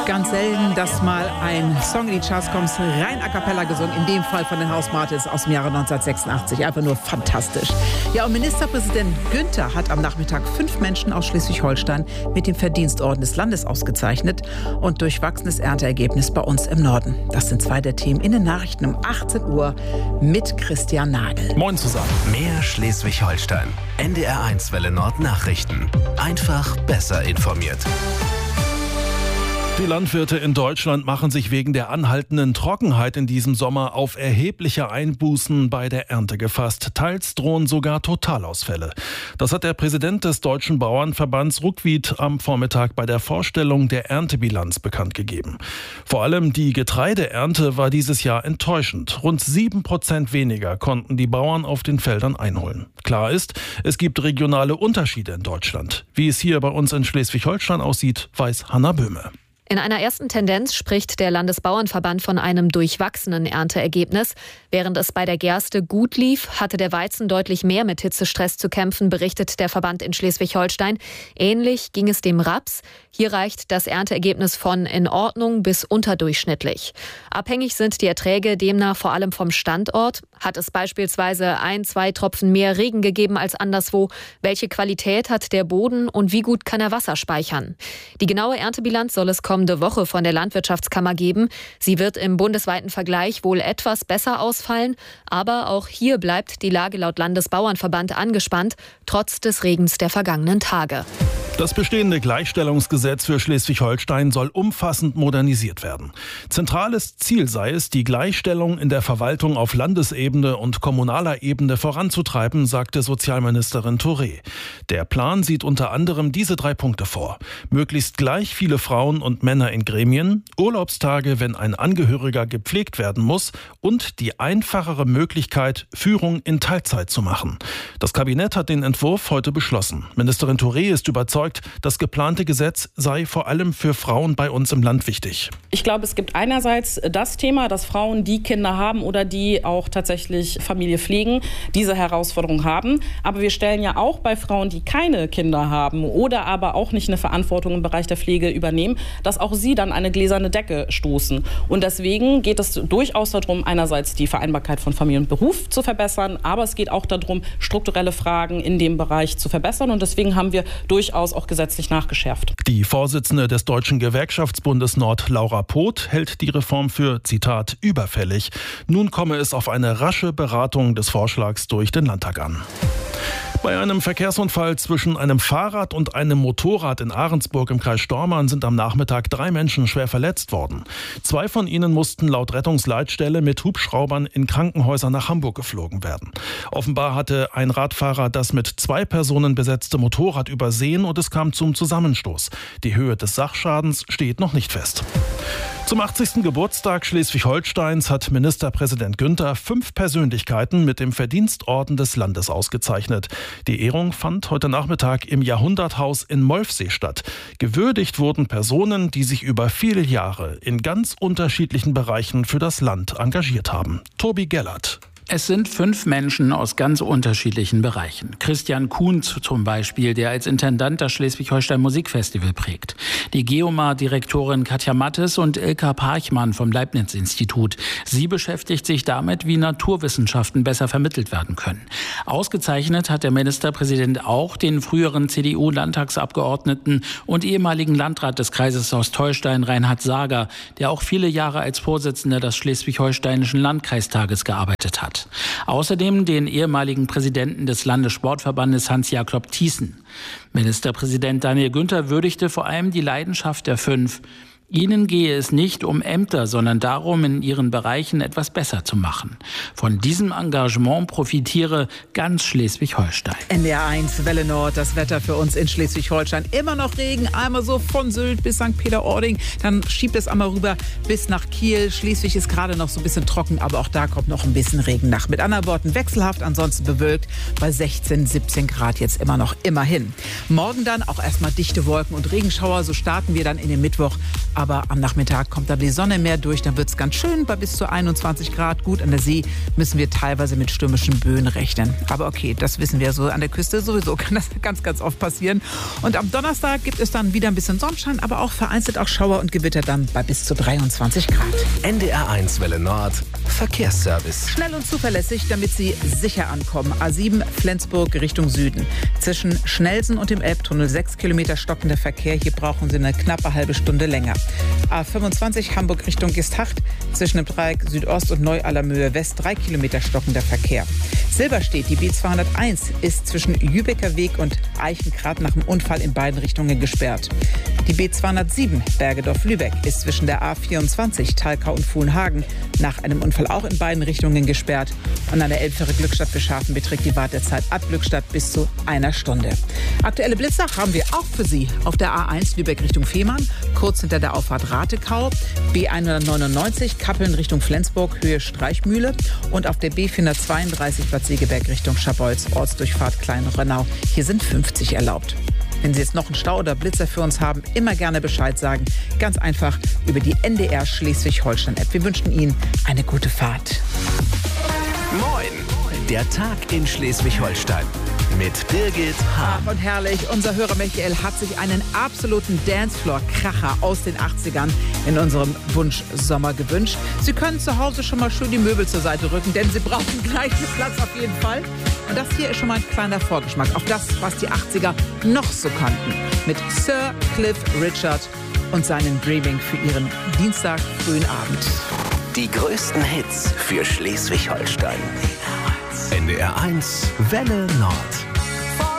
Ganz selten, dass mal ein Song in die Charts kommt, rein a cappella gesungen, in dem Fall von den House Martins aus dem Jahre 1986. Einfach nur fantastisch. Ja, und Ministerpräsident Günther hat am Nachmittag 5 Menschen aus Schleswig-Holstein mit dem Verdienstorden des Landes ausgezeichnet und durchwachsenes Ernteergebnis bei uns im Norden. Das sind 2 der Themen in den Nachrichten um 18 Uhr mit Christian Nagel. Moin zusammen. Mehr Schleswig-Holstein. NDR1 Welle Nord Nachrichten. Einfach besser informiert. Die Landwirte in Deutschland machen sich wegen der anhaltenden Trockenheit in diesem Sommer auf erhebliche Einbußen bei der Ernte gefasst. Teils drohen sogar Totalausfälle. Das hat der Präsident des Deutschen Bauernverbands Ruckwied am Vormittag bei der Vorstellung der Erntebilanz bekannt gegeben. Vor allem die Getreideernte war dieses Jahr enttäuschend. Rund 7% weniger konnten die Bauern auf den Feldern einholen. Klar ist, es gibt regionale Unterschiede in Deutschland. Wie es hier bei uns in Schleswig-Holstein aussieht, weiß Hanna Böhme. In einer ersten Tendenz spricht der Landesbauernverband von einem durchwachsenen Ernteergebnis. Während es bei der Gerste gut lief, hatte der Weizen deutlich mehr mit Hitzestress zu kämpfen, berichtet der Verband in Schleswig-Holstein. Ähnlich ging es dem Raps. Hier reicht das Ernteergebnis von in Ordnung bis unterdurchschnittlich. Abhängig sind die Erträge demnach vor allem vom Standort. Hat es beispielsweise 1-2 Tropfen mehr Regen gegeben als anderswo? Welche Qualität hat der Boden und wie gut kann er Wasser speichern? Die genaue Erntebilanz soll es kommende Woche von der Landwirtschaftskammer geben. Sie wird im bundesweiten Vergleich wohl etwas besser ausfallen, aber auch hier bleibt die Lage laut Landesbauernverband angespannt, trotz des Regens der vergangenen Tage. Das bestehende Gleichstellungsgesetz für Schleswig-Holstein soll umfassend modernisiert werden. Zentrales Ziel sei es, die Gleichstellung in der Verwaltung auf Landesebene und kommunaler Ebene voranzutreiben, sagte Sozialministerin Touré. Der Plan sieht unter anderem diese 3 Punkte vor. Möglichst gleich viele Frauen und Männer in Gremien, Urlaubstage, wenn ein Angehöriger gepflegt werden muss und die einfachere Möglichkeit, Führung in Teilzeit zu machen. Das Kabinett hat den Entwurf heute beschlossen. Ministerin Touré ist überzeugt, das geplante Gesetz sei vor allem für Frauen bei uns im Land wichtig. Ich glaube, es gibt einerseits das Thema, dass Frauen, die Kinder haben oder die auch tatsächlich Familie pflegen, diese Herausforderung haben. Aber wir stellen ja auch bei Frauen, die keine Kinder haben oder aber auch nicht eine Verantwortung im Bereich der Pflege übernehmen, dass auch sie dann eine gläserne Decke stoßen. Und deswegen geht es durchaus darum, einerseits die Vereinbarkeit von Familie und Beruf zu verbessern, aber es geht auch darum, strukturelle Fragen in dem Bereich zu verbessern. Und deswegen haben wir durchaus auch gesetzlich nachgeschärft. Die Vorsitzende des Deutschen Gewerkschaftsbundes Nord, Laura Poth, hält die Reform für, Zitat, überfällig. Nun komme es auf eine rasche Beratung des Vorschlags durch den Landtag an. Bei einem Verkehrsunfall zwischen einem Fahrrad und einem Motorrad in Ahrensburg im Kreis Stormarn sind am Nachmittag 3 Menschen schwer verletzt worden. 2 von ihnen mussten laut Rettungsleitstelle mit Hubschraubern in Krankenhäuser nach Hamburg geflogen werden. Offenbar hatte ein Radfahrer das mit 2 Personen besetzte Motorrad übersehen und es kam zum Zusammenstoß. Die Höhe des Sachschadens steht noch nicht fest. Zum 80. Geburtstag Schleswig-Holsteins hat Ministerpräsident Günther 5 Persönlichkeiten mit dem Verdienstorden des Landes ausgezeichnet. Die Ehrung fand heute Nachmittag im Jahrhunderthaus in Molfsee statt. Gewürdigt wurden Personen, die sich über viele Jahre in ganz unterschiedlichen Bereichen für das Land engagiert haben. Tobi Gellert. Es sind 5 Menschen aus ganz unterschiedlichen Bereichen. Christian Kuhns zum Beispiel, der als Intendant das Schleswig-Holstein Musikfestival prägt. Die Geomar-Direktorin Katja Mattes und Ilka Parchmann vom Leibniz-Institut. Sie beschäftigt sich damit, wie Naturwissenschaften besser vermittelt werden können. Ausgezeichnet hat der Ministerpräsident auch den früheren CDU-Landtagsabgeordneten und ehemaligen Landrat des Kreises Ostholstein, Reinhard Sager, der auch viele Jahre als Vorsitzender des Schleswig-Holsteinischen Landkreistages gearbeitet hat. Außerdem den ehemaligen Präsidenten des Landessportverbandes Hans-Jakob Thiessen. Ministerpräsident Daniel Günther würdigte vor allem die Leidenschaft der 5. Ihnen gehe es nicht um Ämter, sondern darum, in ihren Bereichen etwas besser zu machen. Von diesem Engagement profitiere ganz Schleswig-Holstein. NDR1 Welle Nord, das Wetter für uns in Schleswig-Holstein. Immer noch Regen, einmal so von Sylt bis St. Peter-Ording. Dann schiebt es einmal rüber bis nach Kiel. Schleswig ist gerade noch so ein bisschen trocken, aber auch da kommt noch ein bisschen Regen nach. Mit anderen Worten wechselhaft, ansonsten bewölkt bei 16, 17 Grad jetzt immer noch immerhin. Morgen dann auch erstmal dichte Wolken und Regenschauer. So starten wir dann in den Mittwoch aber am Nachmittag kommt dann die Sonne mehr durch. Dann wird es ganz schön bei bis zu 21 Grad. Gut, an der See müssen wir teilweise mit stürmischen Böen rechnen. Aber okay, das wissen wir so. An der Küste sowieso kann das ganz, ganz oft passieren. Und am Donnerstag gibt es dann wieder ein bisschen Sonnenschein, aber auch vereinzelt auch Schauer und Gewitter dann bei bis zu 23 Grad. NDR1 Welle Nord, Verkehrsservice. Schnell und zuverlässig, damit Sie sicher ankommen. A7 Flensburg Richtung Süden. Zwischen Schnelsen und dem Elbtunnel 6 Kilometer stockender Verkehr. Hier brauchen Sie eine knappe halbe Stunde länger. A25 Hamburg Richtung Gestacht. Zwischen dem Dreieck Südost und Neu-Allermöhe West 3 Kilometer stockender Verkehr. Silberstedt, die B201, ist zwischen Jübecker Weg und Eichengrad nach dem Unfall in beiden Richtungen gesperrt. Die B207 Bergedorf-Lübeck ist zwischen der A24 Thalkau und Fuhlhagen nach einem Unfall auch in beiden Richtungen gesperrt. Und an der Elbfähre Glückstadt Beschafen beträgt die Wartezeit ab Glückstadt bis zu 1 Stunde. Aktuelle Blitzer haben wir auch für Sie auf der A1 Lübeck Richtung Fehmarn, kurz hinter der Auffahrt Ratekau, B199 Kappeln Richtung Flensburg, Höhe Streichmühle und auf der B432 Bad Segeberg Richtung Scharbeutz, Ortsdurchfahrt Klein-Rönnau. Hier sind 50 erlaubt. Wenn Sie jetzt noch einen Stau oder Blitzer für uns haben, immer gerne Bescheid sagen. Ganz einfach über die NDR Schleswig-Holstein-App. Wir wünschen Ihnen eine gute Fahrt. Moin, der Tag in Schleswig-Holstein mit Birgit Hahn. Ach, und herrlich, unser Hörer Michael hat sich einen absoluten Dancefloor-Kracher aus den 80ern in unserem Wunschsommer gewünscht. Sie können zu Hause schon mal schön die Möbel zur Seite rücken, denn Sie brauchen gleich einen Platz auf jeden Fall. Und das hier ist schon mal ein kleiner Vorgeschmack auf das, was die 80er noch so kannten. Mit Sir Cliff Richard und seinen Dreaming für Ihren Dienstag frühen Abend. Die größten Hits für Schleswig-Holstein. NDR1 Welle Nord.